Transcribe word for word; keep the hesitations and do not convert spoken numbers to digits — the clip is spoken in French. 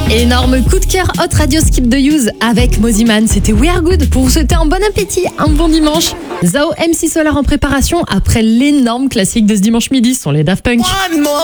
Énorme coup de cœur Hot Radio Skip the Use avec Moziman. C'était We Are Good pour vous souhaiter un bon appétit, un bon dimanche. Zao, M C Solar en préparation après l'énorme classique de ce dimanche midi, ce sont les Daft Punk.